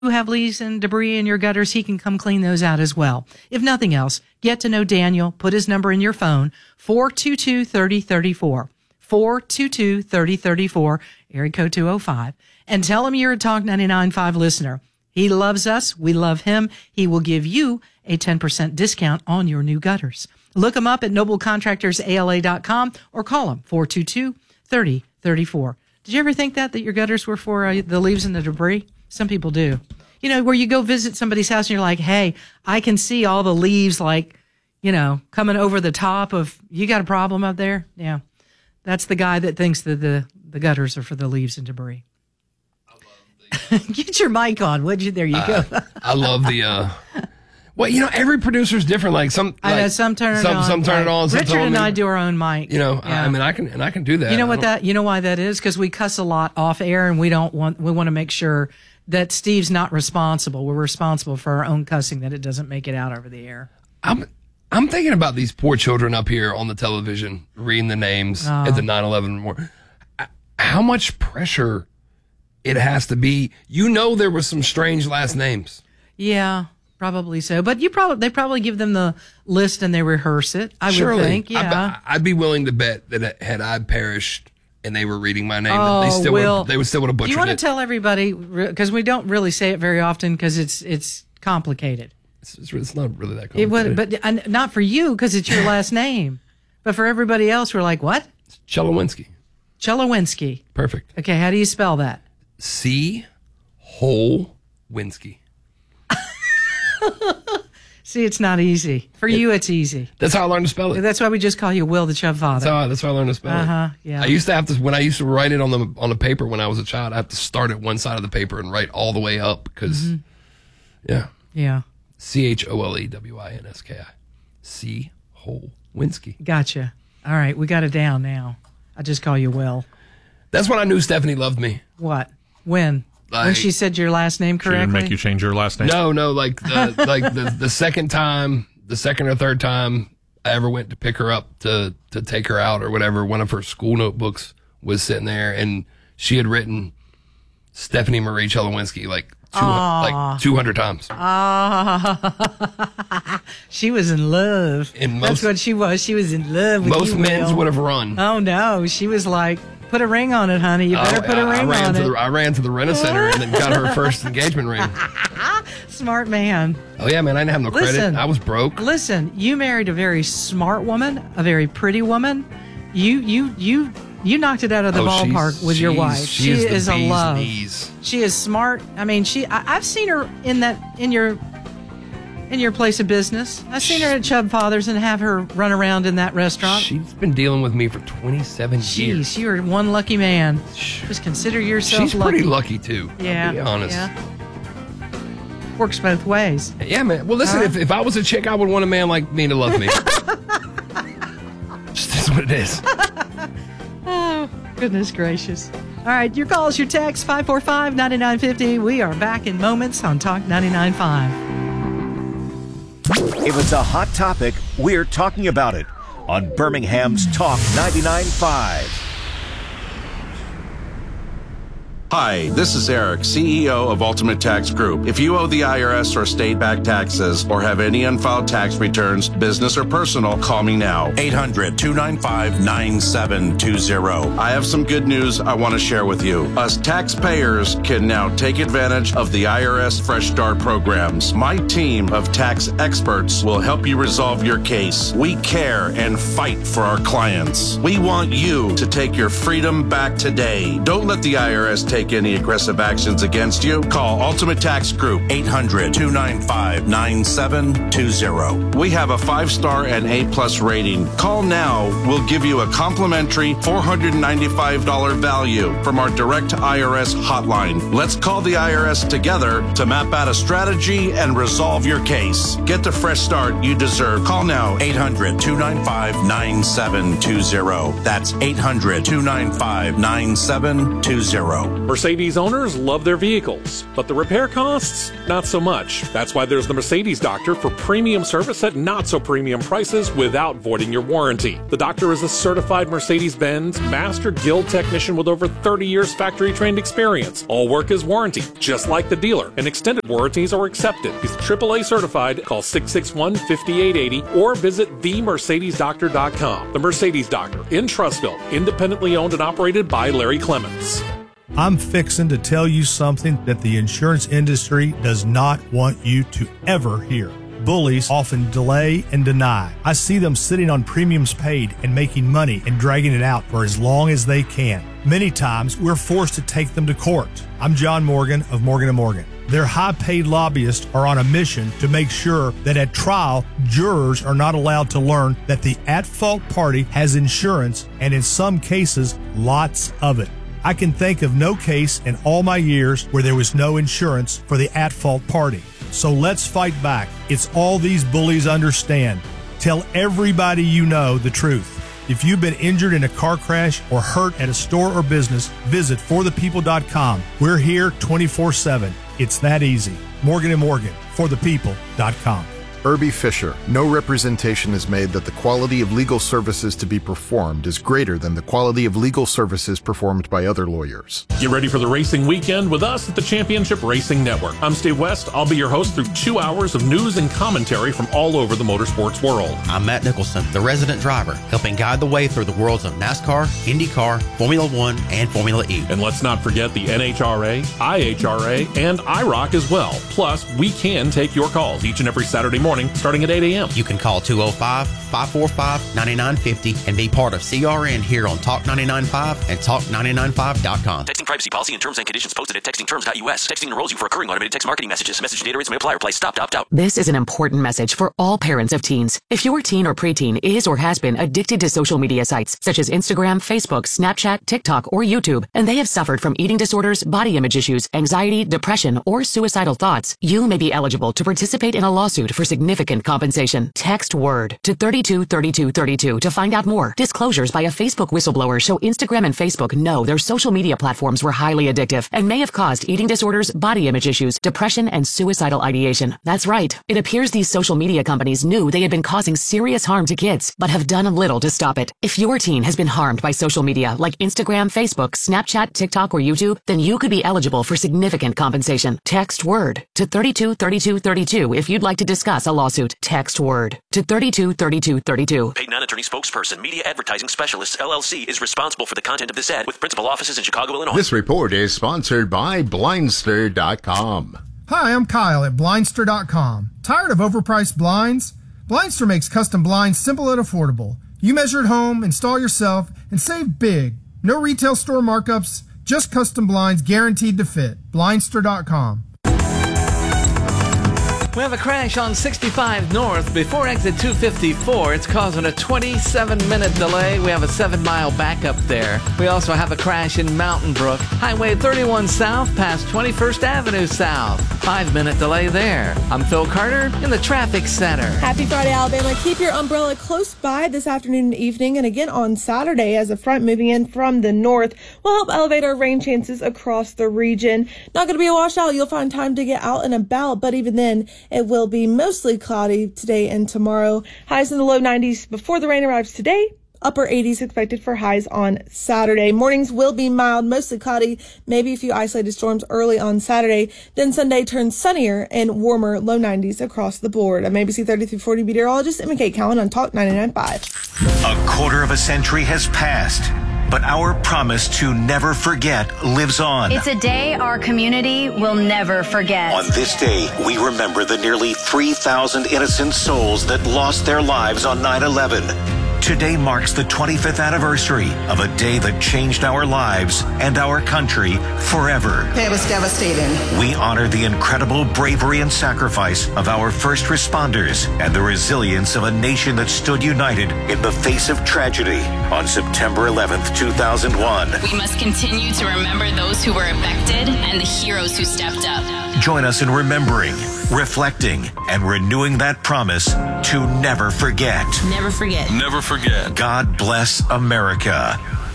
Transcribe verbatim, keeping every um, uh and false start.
you have leaves and debris in your gutters, he can come clean those out as well. If nothing else, get to know Daniel. Put his number in your phone, four two two, three oh three four, four two two, three oh three four, area code two oh five, and tell him you're a Talk ninety-nine point five listener. He loves us. We love him. He will give you a ten percent discount on your new gutters. Look him up at noble contractors A L A dot com or call him, four two two, three oh three four. Did you ever think that, that your gutters were for uh, the leaves and the debris? Some people do. You know, where you go visit somebody's house and you're like, hey, I can see all the leaves, like, you know, coming over the top of, you got a problem up there? Yeah. That's the guy that thinks that the, the gutters are for the leaves and debris. I love the, Get your mic on, would you? There you uh, go. I love the, uh, well, you know, every producer's different. Like some, like, I know, some turn it some, on. Some turn right. it on. Some Richard turn and on. I do our own mic. You know, yeah. I, I mean, I can, and I can do that. You know what that, you know why that is? Because we cuss a lot off air and we don't want, we want to make sure that Steve's not responsible. We're responsible for our own cussing, that it doesn't make it out over the air. I'm, I'm thinking about these poor children up here on the television, reading the names Oh. at the nine eleven memorial. How much pressure it has to be. You know, there was some strange last names. Yeah, probably so. But you probably, they probably give them the list and they rehearse it. I Surely. would think. Yeah. I, I'd be willing to bet that had I perished and they were reading my name, Oh, they still Will, would, they would still would have do butchered you want to it. tell everybody, because we don't really say it very often because it's it's complicated. It's, it's, it's not really that It complicated. would, but and not for you because it's your last name, but for everybody else, we're like, what? Chelowinski. Chelowinski. Perfect. Okay, how do you spell that? C. Hole Winsky. See, it's not easy. For It- you, it's easy. That's how I learned to spell it. That's why we just call you Will the Chub Father. That's how I, that's how I learned to spell Uh-huh, it. yeah. I used to have to, when I used to write it on the on the paper when I was a child, I have to start at one side of the paper and write all the way up because, Mm-hmm. yeah. Yeah, C H O L E W I N S K I. C. Hole Winsky. gotcha. All right, we got it down now. I just call you Will. That's when I knew Stephanie loved me. What? When? when Like- she said your last name She didn't correctly? make you change your last name? No, no, like the like the, the second time, the second or third time I ever went to pick her up to to take her out or whatever, one of her school notebooks was sitting there and she had written Stephanie Marie Chelowinski like two, like two hundred times. Ah, she was in love. And That's most- what she was. She was in love with Most you, men's Will. would have run. Oh no, she was like, put a ring on it, honey. You better Oh, put a I, ring I ran on to it. the I ran to the Rena Center and then got her first engagement ring. Smart man. Oh yeah, man, I didn't have no Listen. credit. I was broke. Listen, you married a very smart woman, a very pretty woman. You you you you knocked it out of the Oh, ballpark she's- with your she's- wife. she She is the is a bee's love. knees. She is smart. I mean, she. I, I've seen her in that in your in your place of business. I've seen her at Chubb Father's and have her run around in that restaurant. She's been dealing with me for twenty-seven years. Jeez, you're one lucky man. Just consider yourself She's lucky. pretty lucky too. Yeah, I'll be honest. yeah. Works both ways. Yeah, man. Well, listen, Huh? if, if I was a chick, I would want a man like me to love me. Just is what it is. Oh, goodness gracious. All right, your calls, your text, five four five, nine nine five zero. We are back in moments on Talk ninety-nine point five. If it's a hot topic, we're talking about it on Birmingham's Talk ninety-nine point five. Hi, this is Eric, C E O of Ultimate Tax Group. If you owe the I R S or state-backed taxes or have any unfiled tax returns, business or personal, call me now. eight hundred, two nine five, nine seven two zero. I have some good news I want to share with you. Us taxpayers can now take advantage of the I R S Fresh Start programs. My team of tax experts will help you resolve your case. We care and fight for our clients. We want you to take your freedom back today. Don't let the I R S take any aggressive actions against you. Call Ultimate Tax Group, eight hundred, two nine five, nine seven two zero. We have a five-star and A-plus rating. Call now. We'll give you a complimentary four hundred ninety-five dollars value from our direct I R S hotline. Let's call the I R S together to map out a strategy and resolve your case. Get the fresh start you deserve. Call now, eight hundred, two nine five, nine seven two zero. That's eight hundred, two nine five, nine seven two zero. Mercedes owners love their vehicles, but the repair costs, not so much. That's why there's the Mercedes Doctor for premium service at not so premium prices without voiding your warranty. The Doctor is a certified Mercedes-Benz Master Guild technician with over thirty years factory-trained experience. All work is warranty, just like the dealer, and extended warranties are accepted. He's triple A certified. Call six six one, five eight eight zero or visit the mercedes doctor dot com. The Mercedes Doctor in Trussville, independently owned and operated by Larry Clements. I'm fixing to tell you something that the insurance industry does not want you to ever hear. Bullies often delay and deny. I see them sitting on premiums paid and making money and dragging it out for as long as they can. Many times, we're forced to take them to court. I'm John Morgan of Morgan and Morgan. Their high-paid lobbyists are on a mission to make sure that at trial, jurors are not allowed to learn that the at-fault party has insurance, and in some cases, lots of it. I can think of no case in all my years where there was no insurance for the at-fault party. So let's fight back. It's all these bullies understand. Tell everybody you know the truth. If you've been injured in a car crash or hurt at a store or business, visit for the people dot com. We're here twenty-four seven. It's that easy. Morgan and Morgan, for the people dot com. Irby Fisher. No representation is made that the quality of legal services to be performed is greater than the quality of legal services performed by other lawyers. Get ready for the racing weekend with us at the Championship Racing Network. I'm Steve West. I'll be your host through two hours of news and commentary from all over the motorsports world. I'm Matt Nicholson, the resident driver, helping guide the way through the worlds of NASCAR, IndyCar, Formula One, and Formula E. And let's not forget the N H R A, I H R A, and I R O C as well. Plus, we can take your calls each and every Saturday morning starting at eight a.m. You can call two oh five, five four five, nine nine five oh and be part of C R N here on Talk ninety-nine point five and talk ninety-nine five dot com. Texting privacy policy and terms and conditions posted at texting terms dot U S. Texting enrolls you for recurring automated text marketing messages. Message data rates may apply. Reply stop to opt out. This is an important message for all parents of teens. If your teen or preteen is or has been addicted to social media sites such as Instagram, Facebook, Snapchat, TikTok, or YouTube, and they have suffered from eating disorders, body image issues, anxiety, depression, or suicidal thoughts, you may be eligible to participate in a lawsuit for significant compensation. Text WORD to thirty-two thirty-two thirty-two to find out more. Disclosures by a Facebook whistleblower show Instagram and Facebook know their social media platforms were highly addictive and may have caused eating disorders, body image issues, depression, and suicidal ideation. That's right. It appears these social media companies knew they had been causing serious harm to kids, but have done little to stop it. If your teen has been harmed by social media like Instagram, Facebook, Snapchat, TikTok, or YouTube, then you could be eligible for significant compensation. Text WORD to thirty-two thirty-two thirty-two if you'd like to discuss a lawsuit. Text WORD to thirty-two thirty-two thirty-two. Paid non-attorney spokesperson, Media Advertising Specialists, L L C, is responsible for the content of this ad with principal offices in Chicago, Illinois. This report is sponsored by Blindster dot com. Hi, I'm Kyle at Blindster dot com. Tired of overpriced blinds? Blindster makes custom blinds simple and affordable. You measure at home, install yourself, and save big. No retail store markups, just custom blinds guaranteed to fit. Blindster dot com. We have a crash on sixty-five North before exit two fifty-four. It's causing a twenty-seven minute delay. We have a seven mile backup there. We also have a crash in Mountain Brook. Highway thirty-one South past twenty-first Avenue South. Five minute delay there. I'm Phil Carter in the traffic center. Happy Friday, Alabama. Keep your umbrella close by this afternoon and evening, and again on Saturday as a front moving in from the north will help elevate our rain chances across the region. Not going to be a washout. You'll find time to get out and about, but even then, it will be mostly cloudy today and tomorrow. Highs in the low nineties before the rain arrives today. Upper eighties expected for highs on Saturday. Mornings will be mild, mostly cloudy, maybe a few isolated storms early on Saturday. Then Sunday turns sunnier and warmer, low nineties across the board. I'm A B C thirty-three forty meteorologist Emma Kate Cowan on Talk ninety-nine point five. A quarter of a century has passed, but our promise to never forget lives on. It's a day our community will never forget. On this day, we remember the nearly three thousand innocent souls that lost their lives on nine eleven. Today marks the twenty-fifth anniversary of a day that changed our lives and our country forever. It was devastating. We honor the incredible bravery and sacrifice of our first responders and the resilience of a nation that stood united in the face of tragedy on September eleventh, two thousand one. We must continue to remember those who were affected and the heroes who stepped up. Join us in remembering, reflecting, and renewing that promise to never forget. Never forget. Never forget. God bless America.